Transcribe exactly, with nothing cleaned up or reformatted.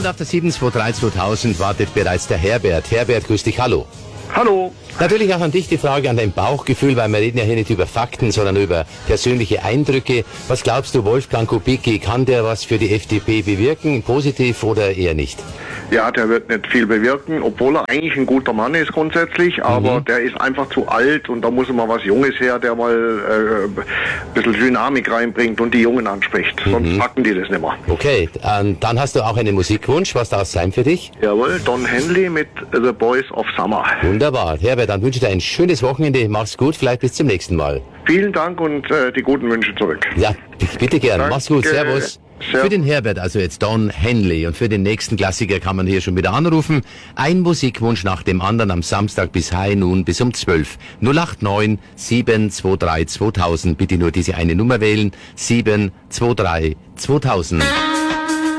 Und auf der sieben zwei drei zweitausend wartet bereits der Herbert. Herbert, grüß dich, hallo. Hallo. Natürlich auch an dich die Frage an dein Bauchgefühl, weil wir reden ja hier nicht über Fakten, sondern über persönliche Eindrücke. Was glaubst du, Wolfgang Kubicki, kann der was für die F D P bewirken, positiv oder eher nicht? Ja, der wird nicht viel bewirken, obwohl er eigentlich ein guter Mann ist grundsätzlich, aber mhm. der ist einfach zu alt und da muss mal was Junges her, der mal äh, ein bisschen Dynamik reinbringt und die Jungen anspricht. Mhm. Sonst packen die das nicht mehr. Okay, ähm, dann hast du auch einen Musikwunsch. Was darf es sein für dich? Jawohl, Don Henley mit The Boys of Summer. Wunderbar. Herbert, dann wünsche ich dir ein schönes Wochenende. Mach's gut, vielleicht bis zum nächsten Mal. Vielen Dank und äh, die guten Wünsche zurück. Ja, bitte gern. Danke. Mach's gut. Servus. Servus. Für den Herbert, also jetzt Don Henley, und für den nächsten Klassiker kann man hier schon wieder anrufen. Ein Musikwunsch nach dem anderen am Samstag bis High Noon bis um zwölf. null acht neun sieben zwei drei zweitausend. Bitte nur diese eine Nummer wählen. sieben zwei drei zweitausend.